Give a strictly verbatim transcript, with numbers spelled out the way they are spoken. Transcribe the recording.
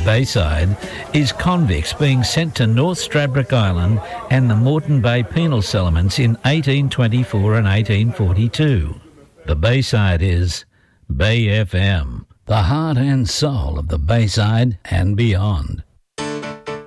Bayside is convicts being sent to North Stradbroke Island and the Moreton Bay penal settlements in eighteen twenty-four and eighteen forty-two. The Bayside is Bay F M, the heart and soul of the Bayside and beyond.